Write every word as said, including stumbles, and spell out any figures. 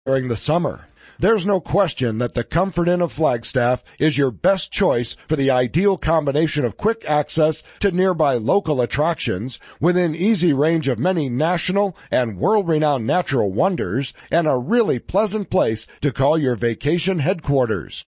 during the summer. There's no question that the Comfort Inn of Flagstaff is your best choice for the ideal combination of quick access to nearby local attractions within easy range of many national and world-renowned natural wonders and a really pleasant place to call your vacation headquarters.